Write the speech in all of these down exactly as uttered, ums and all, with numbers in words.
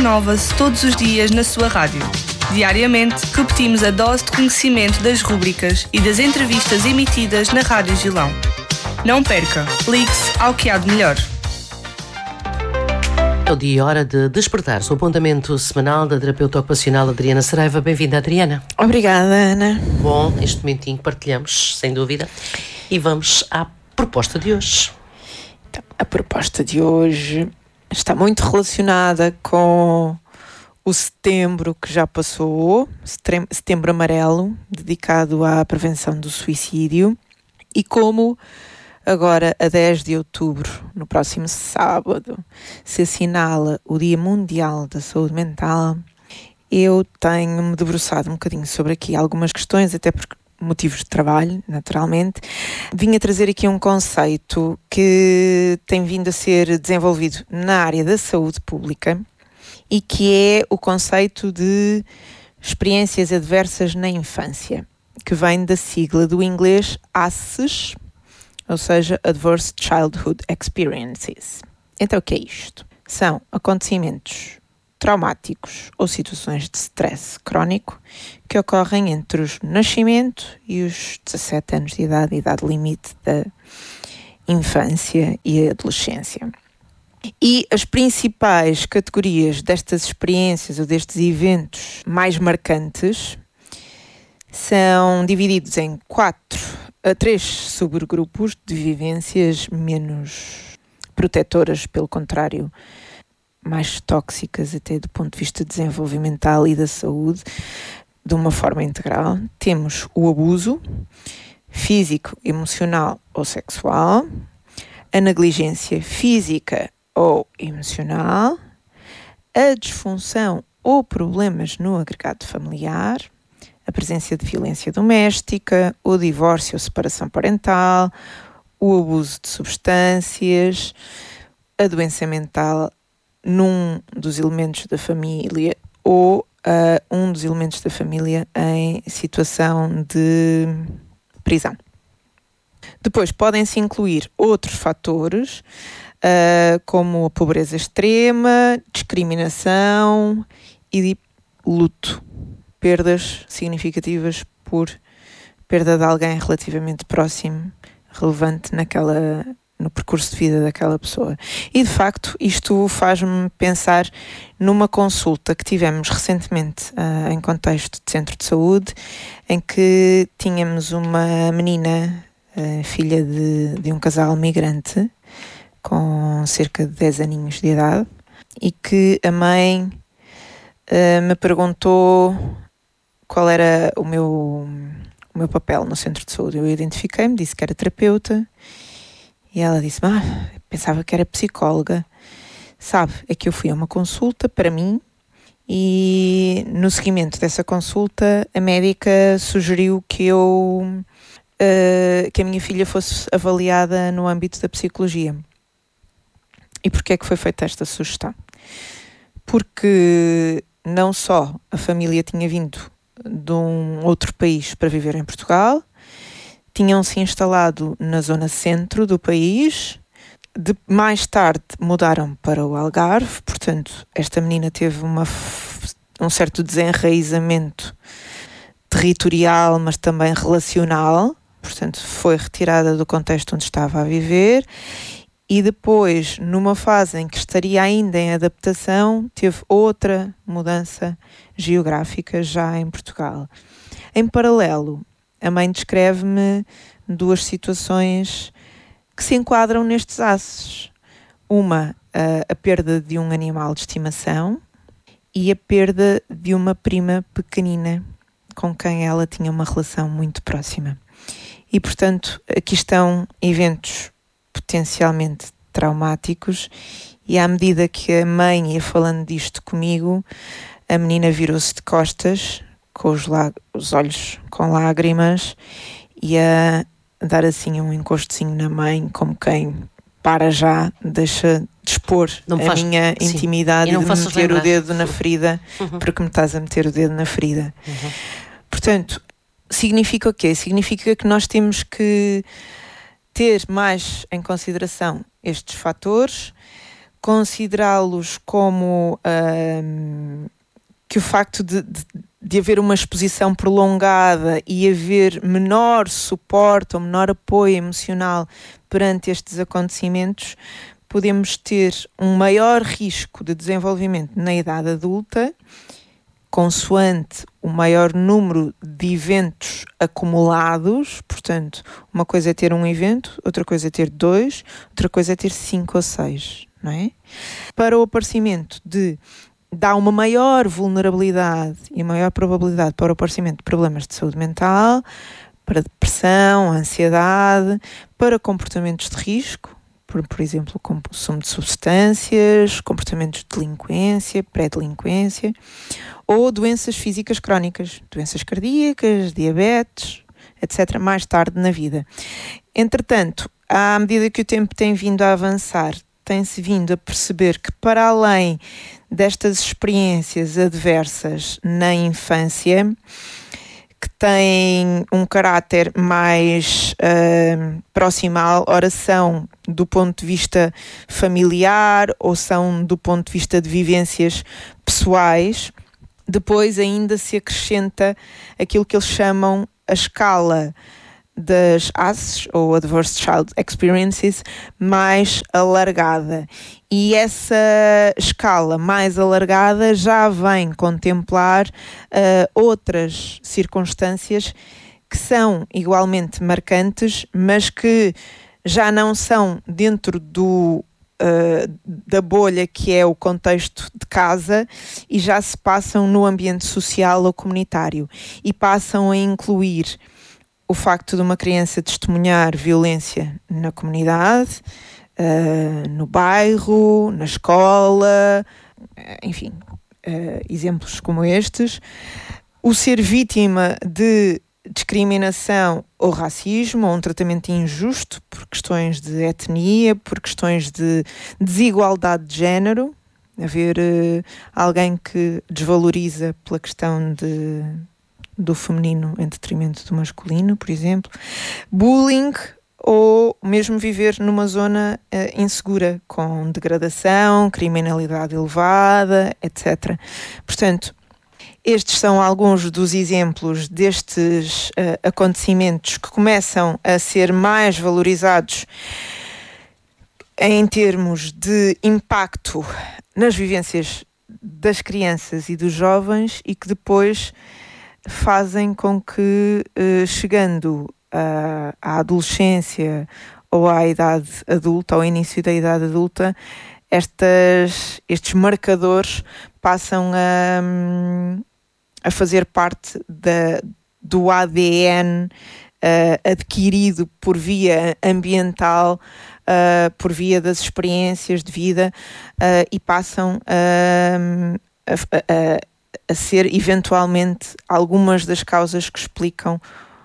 renova-se todos os dias na sua rádio. Diariamente, repetimos a dose de conhecimento das rúbricas e das entrevistas emitidas na Rádio Gilão. Não perca, ligue-se ao que há de melhor. É o dia e hora de despertar. O apontamento semanal da terapeuta ocupacional Adriana Saraiva. Bem-vinda, Adriana. Obrigada, Ana. Bom, este momentinho que partilhamos, sem dúvida. E vamos à proposta de hoje. Então, a proposta de hoje está muito relacionada com o setembro que já passou, setembro amarelo, dedicado à prevenção do suicídio, e como agora, a dez de outubro, no próximo sábado, se assinala o Dia Mundial da Saúde Mental, eu tenho-me debruçado um bocadinho sobre aqui algumas questões, até por motivos de trabalho, naturalmente. Vim a trazer aqui um conceito que tem vindo a ser desenvolvido na área da saúde pública e que é o conceito de experiências adversas na infância, que vem da sigla do inglês A C Es, ou seja, Adverse Childhood Experiences. Então, o que é isto? São acontecimentos traumáticos ou situações de stress crónico que ocorrem entre o nascimento e os dezassete anos de idade, idade limite da infância e adolescência. E as principais categorias destas experiências ou destes eventos mais marcantes são divididos em quatro a três subgrupos de vivências menos protetoras, pelo contrário, mais tóxicas até do ponto de vista desenvolvimental e da saúde, de uma forma integral. Temos o abuso físico, emocional ou sexual, a negligência física ou emocional, a disfunção ou problemas no agregado familiar, a presença de violência doméstica, o divórcio ou separação parental, o abuso de substâncias, a doença mental num dos elementos da família ou uh, um dos elementos da família em situação de prisão. Depois podem-se incluir outros fatores, uh, como a pobreza extrema, discriminação e luto. Perdas significativas por perda de alguém relativamente próximo, relevante naquela, no percurso de vida daquela pessoa. E, de facto, isto faz-me pensar numa consulta que tivemos recentemente uh, em contexto de centro de saúde, em que tínhamos uma menina, uh, filha de, de um casal migrante, com cerca de dez aninhos de idade, e que a mãe uh, me perguntou qual era o meu, o meu papel no centro de saúde. Eu identifiquei-me, disse que era terapeuta e ela disse, ah, pensava que era psicóloga. Sabe, é que eu fui a uma consulta para mim e no seguimento dessa consulta a médica sugeriu que eu uh, que a minha filha fosse avaliada no âmbito da psicologia. E porquê é que foi feita esta sugestão? Porque não só a família tinha vindo de um outro país para viver em Portugal, tinham-se instalado na zona centro do país, de, mais tarde mudaram para o Algarve, portanto esta menina teve uma, um certo desenraizamento territorial, mas também relacional, portanto foi retirada do contexto onde estava a viver e depois, numa fase em que estaria ainda em adaptação, teve outra mudança geográfica já em Portugal. Em paralelo, a mãe descreve-me duas situações que se enquadram nestes aces. Uma, a, a perda de um animal de estimação e a perda de uma prima pequenina com quem ela tinha uma relação muito próxima. E, portanto, aqui estão eventos potencialmente traumáticos e à medida que a mãe ia falando disto comigo, a menina virou-se de costas, com os, lá, os olhos com lágrimas e a dar assim um encostozinho na mãe, como quem para já, deixa de expor a faz, minha sim. intimidade e, e de me meter lembrar. o dedo na ferida, uhum. porque me estás a meter o dedo na ferida. Uhum. Portanto, significa o quê? Significa que nós temos que ter mais em consideração estes fatores, considerá-los como uh, que o facto de, de, de haver uma exposição prolongada e haver menor suporte ou menor apoio emocional perante estes acontecimentos, podemos ter um maior risco de desenvolvimento na idade adulta, consoante o maior número de eventos acumulados. Portanto, uma coisa é ter um evento, outra coisa é ter dois, outra coisa é ter cinco ou seis, não é? Para o aparecimento de dá uma maior vulnerabilidade e maior probabilidade para o aparecimento de problemas de saúde mental, para depressão, ansiedade, para comportamentos de risco, por, por exemplo, consumo de substâncias, comportamentos de delinquência, pré-delinquência, ou doenças físicas crónicas, doenças cardíacas, diabetes, etcétera, mais tarde na vida. Entretanto, à medida que o tempo tem vindo a avançar, tem-se vindo a perceber que, para além destas experiências adversas na infância, que têm um caráter mais uh, proximal, ora são do ponto de vista familiar ou são do ponto de vista de vivências pessoais, depois ainda se acrescenta aquilo que eles chamam a escala das A C Es, ou Adverse Child Experiences, mais alargada. E essa escala mais alargada já vem contemplar uh, outras circunstâncias que são igualmente marcantes, mas que já não são dentro do Uh, da bolha que é o contexto de casa e já se passam no ambiente social ou comunitário e passam a incluir o facto de uma criança testemunhar violência na comunidade, uh, no bairro, na escola, enfim, uh, exemplos como estes, o ser vítima de discriminação ou racismo, ou um tratamento injusto por questões de etnia, por questões de desigualdade de género, haver uh, alguém que desvaloriza pela questão de, do feminino em detrimento do masculino, por exemplo, bullying, ou mesmo viver numa zona uh, insegura, com degradação, criminalidade elevada, etcétera. Portanto, estes são alguns dos exemplos destes uh, acontecimentos que começam a ser mais valorizados em termos de impacto nas vivências das crianças e dos jovens e que depois fazem com que, uh, chegando uh, à adolescência ou à idade adulta, ao início da idade adulta, estas, estes marcadores passam a... a fazer parte da, do A D N uh, adquirido por via ambiental, uh, por via das experiências de vida uh, e passam uh, a, a, a ser eventualmente algumas das causas que explicam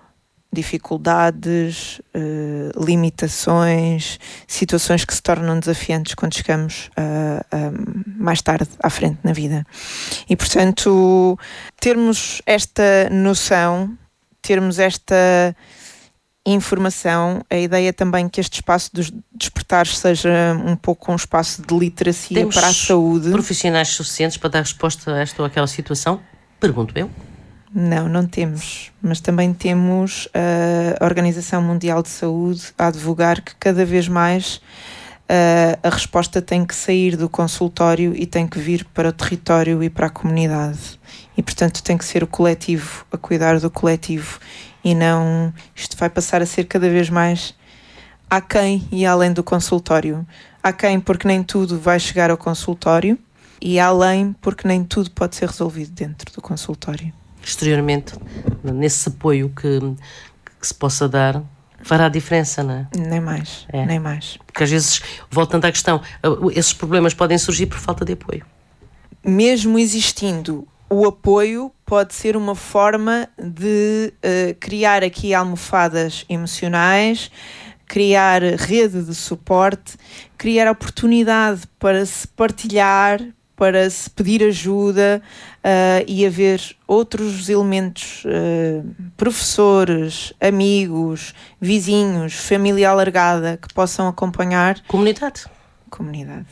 dificuldades, uh, limitações, situações que se tornam desafiantes quando chegamos uh, uh, mais tarde à frente na vida. E, portanto, termos esta noção, termos esta informação, a ideia também que este espaço dos despertares seja um pouco um espaço de literacia Temos para a saúde. Profissionais suficientes para dar resposta a esta ou aquela situação? Pergunto eu. Não, não temos, mas também temos a Organização Mundial de Saúde a advogar que cada vez mais uh, a resposta tem que sair do consultório e tem que vir para o território e para a comunidade. E, portanto, tem que ser o coletivo a cuidar do coletivo e não... Isto vai passar a ser cada vez mais aquém e além do consultório. Aquém porque nem tudo vai chegar ao consultório e além porque nem tudo pode ser resolvido dentro do consultório. Exteriormente, nesse apoio que, que se possa dar, fará a diferença, não é? Nem mais, é. nem mais. Porque às vezes, voltando à questão, esses problemas podem surgir por falta de apoio. Mesmo existindo o apoio, pode ser uma forma de uh, criar aqui almofadas emocionais, criar rede de suporte, criar oportunidade para se partilhar, para se pedir ajuda uh, e haver outros elementos, uh, professores, amigos, vizinhos, família alargada que possam acompanhar. Comunidade. Comunidade.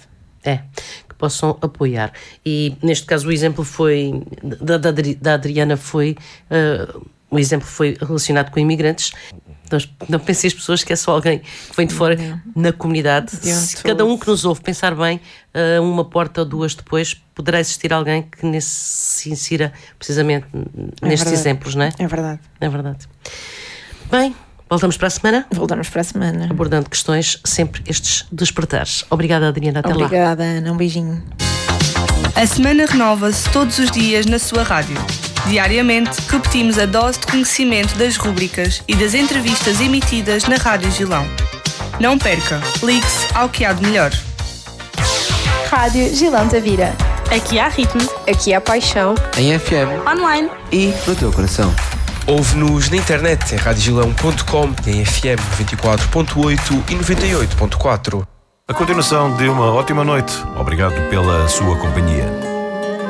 É, que possam apoiar. E neste caso o exemplo foi da, da, da Adriana foi uh, o exemplo foi relacionado com imigrantes. Não, não pensem as pessoas que é só alguém que vem de fora não. Na comunidade. Se cada um que nos ouve pensar bem, uh, uma porta ou duas depois poderá existir alguém que nesse, se insira precisamente é nestes verdade. Exemplos, não é? É verdade. É verdade. Bem, voltamos para a semana? Voltamos para a semana. Abordando questões, sempre estes despertares. Obrigada, Adriana. Até Obrigada, lá. Obrigada, Ana. Um beijinho. A semana renova-se todos os dias na sua rádio. Diariamente, repetimos a dose de conhecimento das rúbricas e das entrevistas emitidas na Rádio Gilão. Não perca, ligue-se ao que há de melhor. Rádio Gilão Tavira. Aqui há ritmo. Aqui há paixão. Em F M. Online. E no teu coração. Ouve-nos na internet em rádio gilão ponto com, em F M noventa e quatro ponto oito e noventa e oito ponto quatro. A continuação de uma ótima noite. Obrigado pela sua companhia.